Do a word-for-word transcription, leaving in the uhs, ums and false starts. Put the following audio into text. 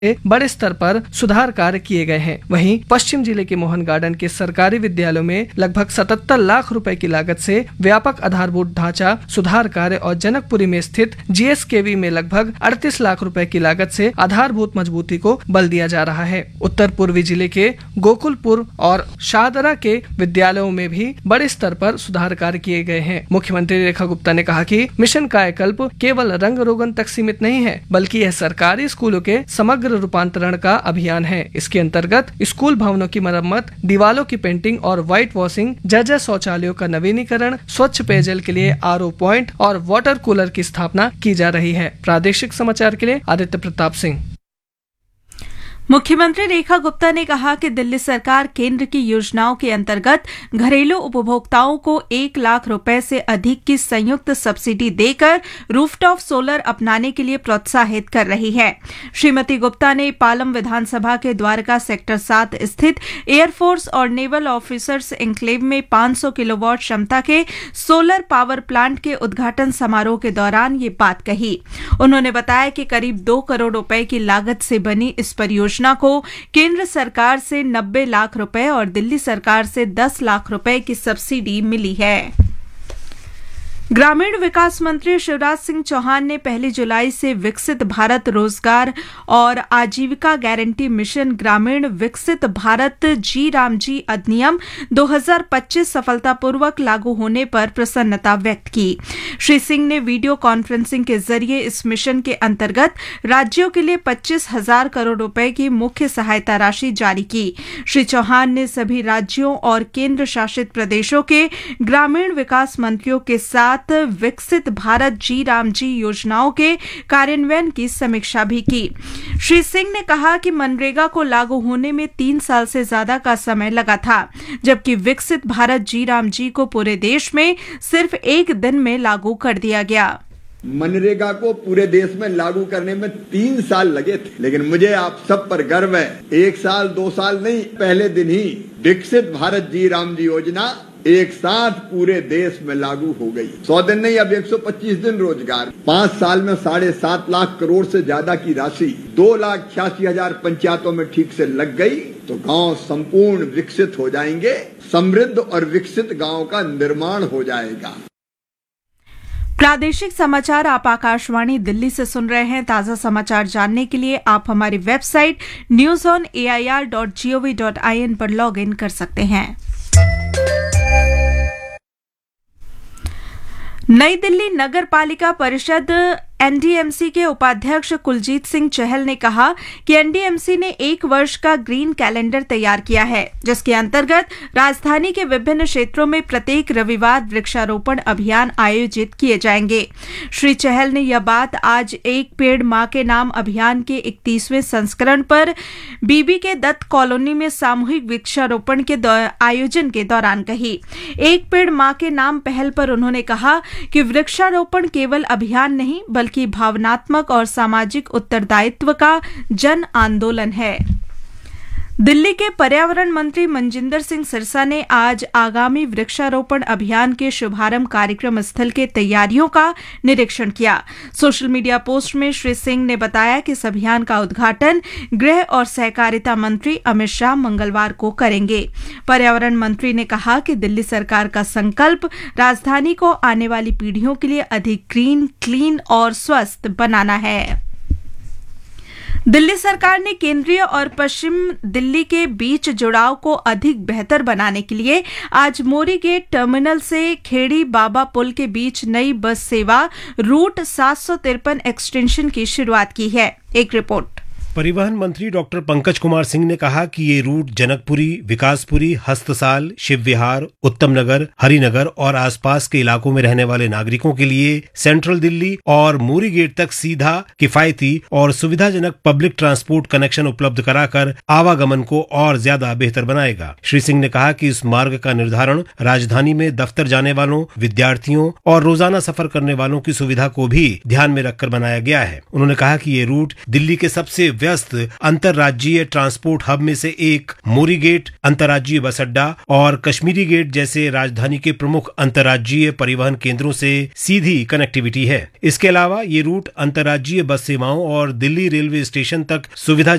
बड़े स्तर पर सुधार कार्य किए गए हैं। वहीं पश्चिम जिले के मोहन गार्डन के सरकारी विद्यालयों में लगभग सतहत्तर लाख रुपए की लागत से व्यापक आधारभूत ढांचा सुधार कार्य और जनकपुरी में स्थित जीएसकेवी में लगभग अड़तीस लाख रुपए की लागत से आधारभूत मजबूती को बल दिया जा रहा है। उत्तर पूर्वी जिले के गोकुलपुर और शाहदरा के विद्यालयों में भी बड़े स्तर पर सुधार कार्य किए गए हैं। मुख्यमंत्री रेखा गुप्ता ने कहा कि मिशन कायाकल्प केवल रंग रोगन तक सीमित नहीं है, बल्कि यह सरकारी स्कूलों के समग्र रूपांतरण का अभियान है। इसके अंतर्गत स्कूल भवनों की मरम्मत, दीवालों की पेंटिंग और व्हाइट वॉशिंग, जर्जर शौचालयों का नवीनीकरण, स्वच्छ पेयजल के लिए आरओ पॉइंट और वाटर कूलर की स्थापना की जा रही है। प्रादेशिक समाचार के लिए आदित्य प्रताप सिंह। मुख्यमंत्री रेखा गुप्ता ने कहा कि दिल्ली सरकार केंद्र की योजनाओं के अंतर्गत घरेलू उपभोक्ताओं को एक लाख रुपए से अधिक की संयुक्त सब्सिडी देकर रूफटॉप सोलर अपनाने के लिए प्रोत्साहित कर रही है। श्रीमती गुप्ता ने पालम विधानसभा के द्वारका सेक्टर सात स्थित एयरफोर्स और नेवल ऑफिसर्स एन्क्लेव में पांच सौ किलोवाट क्षमता के सोलर पावर प्लांट के उद्घाटन समारोह के दौरान ये बात कही। उन्होंने बताया कि करीब दो करोड़ रुपए की लागत से बनी इस परियोजना को केंद्र सरकार से नब्बे लाख रुपए और दिल्ली सरकार से दस लाख रुपए की सब्सिडी मिली है। ग्रामीण विकास मंत्री शिवराज सिंह चौहान ने पहली जुलाई से विकसित भारत रोजगार और आजीविका गारंटी मिशन ग्रामीण विकसित भारत जी राम जी अधिनियम दो हज़ार पच्चीस सफलतापूर्वक लागू होने पर प्रसन्नता व्यक्त की। श्री सिंह ने वीडियो कॉन्फ्रेंसिंग के जरिए इस मिशन के अंतर्गत राज्यों के लिए पच्चीस हजार करोड़ रुपए की मुख्य सहायता राशि जारी की। श्री चौहान ने सभी राज्यों और केंद्र शासित प्रदेशों के ग्रामीण विकास मंत्रियों के साथ विकसित भारत जी राम जी योजनाओं के कार्यान्वयन की समीक्षा भी की। श्री सिंह ने कहा कि मनरेगा को लागू होने में तीन साल से ज्यादा का समय लगा था, जबकि विकसित भारत जी राम जी को पूरे देश में सिर्फ एक दिन में लागू कर दिया गया। मनरेगा को पूरे देश में लागू करने में तीन साल लगे थे, लेकिन मुझे आप सब पर गर्व है, एक साल दो साल नहीं, पहले दिन ही विकसित भारत जी राम जी योजना एक साथ पूरे देश में लागू हो गई। सौ दिन नहीं, अब एक सौ पच्चीस दिन रोजगार, पाँच साल में साढ़े सात लाख करोड़ से ज्यादा की राशि दो लाख छियासी हजार पंचायतों में ठीक से लग गई, तो गांव संपूर्ण विकसित हो जाएंगे, समृद्ध और विकसित गांव का निर्माण हो जाएगा। प्रादेशिक समाचार आप आकाशवाणी दिल्ली से सुन रहे हैं। ताजा समाचार जानने के लिए आप हमारी website news on A I R dot G O V dot I N पर लॉग इन कर सकते हैं। नई दिल्ली नगर पालिका परिषद एन डी एम सी के उपाध्यक्ष कुलजीत सिंह चहल ने कहा कि एन डी एम सी ने एक वर्ष का ग्रीन कैलेंडर तैयार किया है, जिसके अंतर्गत राजधानी के विभिन्न क्षेत्रों में प्रत्येक रविवार वृक्षारोपण अभियान आयोजित किए जाएंगे। श्री चहल ने यह बात आज एक पेड़ मां के नाम अभियान के इकतीसवें संस्करण पर बीबी के दत्त कॉलोनी में सामूहिक वृक्षारोपण के आयोजन के दौरान कही। एक पेड़ मां के नाम पहल पर उन्होंने कहा कि वृक्षारोपण केवल अभियान नहीं, बल्कि कि भावनात्मक और सामाजिक उत्तरदायित्व का जन आंदोलन है। दिल्ली के पर्यावरण मंत्री मनजिंदर सिंह सिरसा ने आज आगामी वृक्षारोपण अभियान के शुभारंभ कार्यक्रम स्थल के तैयारियों का निरीक्षण किया। सोशल मीडिया पोस्ट में श्री सिंह ने बताया कि इस अभियान का उद्घाटन गृह और सहकारिता मंत्री अमित शाह मंगलवार को करेंगे। पर्यावरण मंत्री ने कहा कि दिल्ली सरकार का संकल्प राजधानी को आने वाली पीढ़ियों के लिए अधिक ग्रीन, क्लीन और स्वस्थ बनाना है। दिल्ली सरकार ने केंद्रीय और पश्चिम दिल्ली के बीच जुड़ाव को अधिक बेहतर बनाने के लिए आज मोरी गेट टर्मिनल से खेड़ी बाबा पुल के बीच नई बस सेवा रूट सात सौ तिरपन एक्सटेंशन की शुरुआत की है। एक रिपोर्ट। परिवहन मंत्री डॉक्टर पंकज कुमार सिंह ने कहा कि ये रूट जनकपुरी, विकासपुरी, हस्तसाल, शिव विहार, उत्तम नगर, हरिनगर और आसपास के इलाकों में रहने वाले नागरिकों के लिए सेंट्रल दिल्ली और मोरी गेट तक सीधा, किफायती और सुविधाजनक पब्लिक ट्रांसपोर्ट कनेक्शन उपलब्ध कराकर आवागमन को और ज्यादा बेहतर बनाएगा। श्री सिंह ने कहा कि इस मार्ग का निर्धारण राजधानी में दफ्तर जाने वालों, विद्यार्थियों और रोजाना सफर करने वालों की सुविधा को भी ध्यान में रखकर बनाया गया है। उन्होंने कहा कि ये रूट दिल्ली के सबसे व्यस्त अंतर्राज्यीय ट्रांसपोर्ट हब में से एक मोरी गेट अंतर्राज्यीय बस अड्डा और कश्मीरी गेट जैसे राजधानी के प्रमुख अंतर्राज्यीय परिवहन केंद्रों से सीधी कनेक्टिविटी है। इसके अलावा ये रूट अंतर्राज्यीय बस सेवाओं और दिल्ली रेलवे स्टेशन तक सुविधा